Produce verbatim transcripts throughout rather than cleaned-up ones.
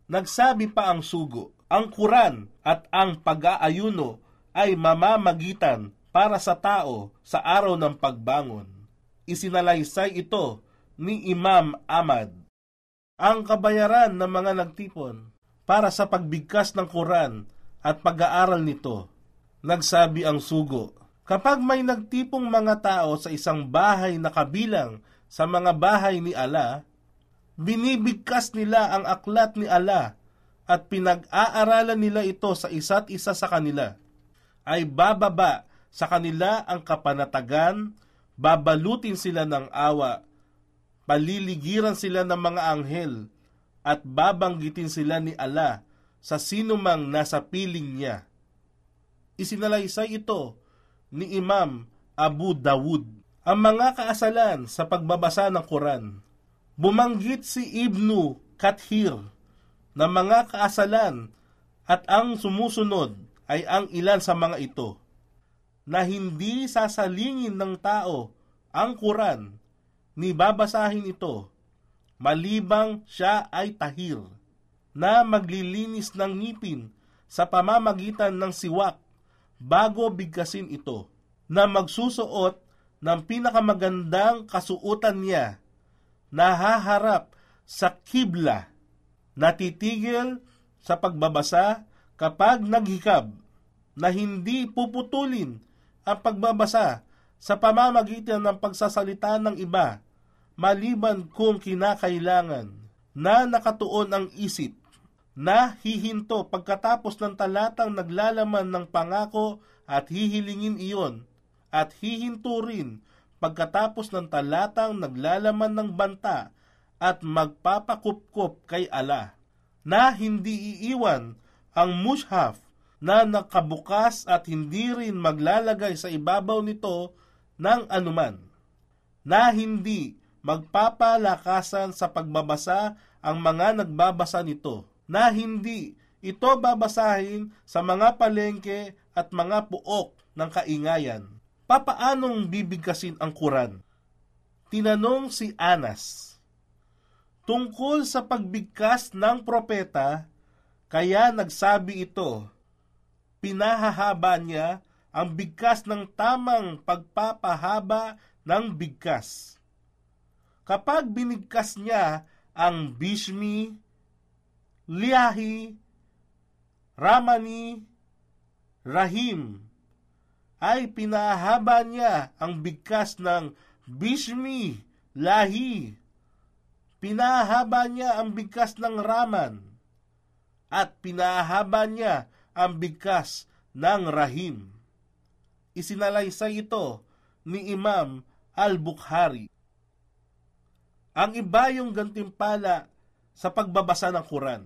Nagsabi pa ang sugo, ang Quran at ang pag-aayuno ay mamamagitan para sa tao sa araw ng pagbangon. Isinalaysay ito ni Imam Ahmad. Ang kabayaran ng mga nagtipon para sa pagbigkas ng Quran at pag-aaral nito. Nagsabi ang sugo, kapag may nagtipong mga tao sa isang bahay na kabilang sa mga bahay ni Allah, binibigkas nila ang aklat ni Allah at pinag-aaralan nila ito sa isa't isa sa kanila, ay bababa sa kanila ang kapanatagan, babalutin sila ng awa, paliligiran sila ng mga anghel, at babanggitin sila ni Allah sa sinumang nasa piling niya. Isinalaysay ito ni Imam Abu Dawud. Ang mga kaasalan sa pagbabasa ng Quran. Bumanggit si Ibnu Kathir na mga kaasalan at ang sumusunod ay ang ilan sa mga ito, na hindi sasalingin ng tao ang Quran ni babasahin ito, malibang siya ay tahir, na maglilinis ng ngipin sa pamamagitan ng siwak bago bigkasin ito, na magsusuot ng pinakamagandang kasuutan niya, nahaharap sa kibla, natitigil sa pagbabasa kapag naghikab, na hindi puputulin ang pagbabasa sa pamamagitan ng pagsasalita ng iba, maliban kung kinakailangan, na nakatuon ang isip, na hihinto pagkatapos ng talatang naglalaman ng pangako at hihilingin iyon, at hihinto rin pagkatapos ng talatang naglalaman ng banta at magpapakupkup kay Allah, na hindi iiwan ang mushaf na nakabukas at hindi rin maglalagay sa ibabaw nito ng anuman, na hindi magpapalakasan sa pagbabasa ang mga nagbabasa nito, na hindi ito babasahin sa mga palengke at mga puok ng kaingayan. Papaanong bibigkasin ang Quran? Tinanong si Anas. Tungkol sa pagbigkas ng propeta, kaya nagsabi ito, pinahahaba niya ang bigkas ng tamang pagpapahaba ng bigkas. Kapag binigkas niya ang Bishmi, Liahi, Ramani, Rahim, ay pinahaba niya ang bigkas ng Bishmi, Lahi, pinahaba niya ang bigkas ng Raman, at pinahaba niya ang bigkas ng Rahim. Isinalaysay ito ni Imam Al-Bukhari. Ang iba yung gantimpala sa pagbabasa ng Quran.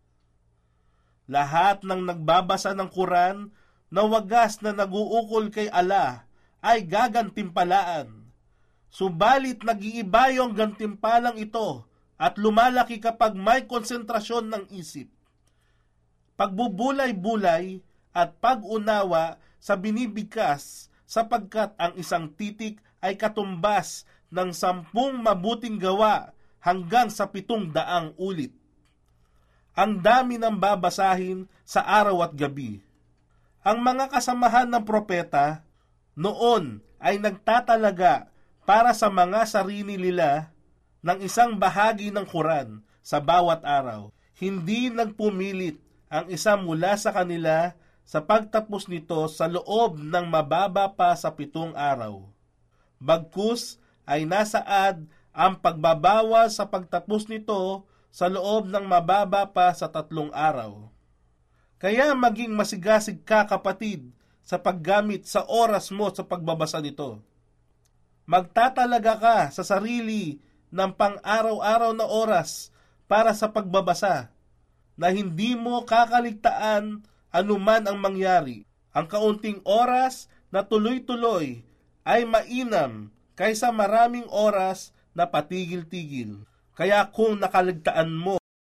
Lahat ng nagbabasa ng Quran na wagas na naguukol kay Allah ay gagantimpalaan. Subalit nag-iiba yung gantimpalang ito at lumalaki kapag may konsentrasyon ng isip, pagbubulay-bulay at pag-unawa sa binibigkas, sapagkat ang isang titik ay katumbas ng sampung mabuting gawa hanggang sa pitong daang ulit. Ang dami ng babasahin sa araw at gabi. Ang mga kasamahan ng propeta noon ay nagtatalaga para sa mga sarili nila ng isang bahagi ng Quran sa bawat araw. Hindi nagpumilit ang isa mula sa kanila sa pagtapos nito sa loob ng mababa pa sa pitong araw. Bagkus ay nasaad ang pagbabawas sa pagtapos nito sa loob ng mababa pa sa tatlong araw. Kaya maging masigasig ka, kapatid, sa paggamit sa oras mo sa pagbabasa nito. Magtatalaga ka sa sarili ng pang-araw-araw na oras para sa pagbabasa, na hindi mo kakaligtaan anuman ang mangyari. Ang kaunting oras na tuloy-tuloy ay mainam kaysa maraming oras na patigil-tigil. Kaya kung nakaligtaan mo